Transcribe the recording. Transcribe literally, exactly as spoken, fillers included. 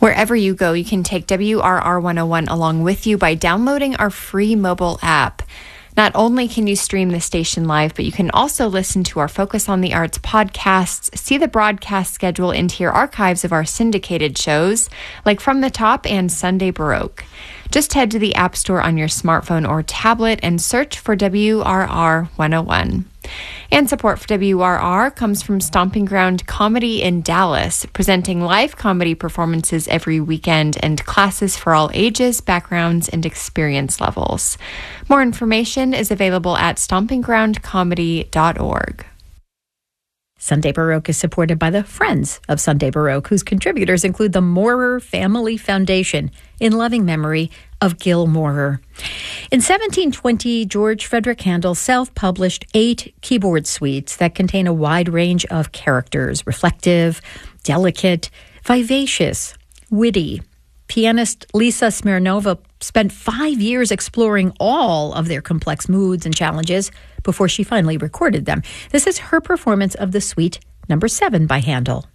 Wherever you go, you can take W R R one oh one along with you by downloading our free mobile app. Not only can you stream the station live, but you can also listen to our Focus on the Arts podcasts, see the broadcast schedule, and hear archives of our syndicated shows, like From the Top and Sunday Baroque. Just head to the App Store on your smartphone or tablet and search for W R R one oh one. And support for W R R comes from Stomping Ground Comedy in Dallas, presenting live comedy performances every weekend and classes for all ages, backgrounds, and experience levels. More information is available at stomping ground comedy dot org. Sunday Baroque is supported by the Friends of Sunday Baroque, whose contributors include the Maurer Family Foundation in loving memory of Gil Maurer. In seventeen twenty, George Frederick Handel self-published eight keyboard suites that contain a wide range of characters: reflective, delicate, vivacious, witty. Pianist Lisa Smirnova spent five years exploring all of their complex moods and challenges before she finally recorded them. This is her performance of the suite number seven by Handel.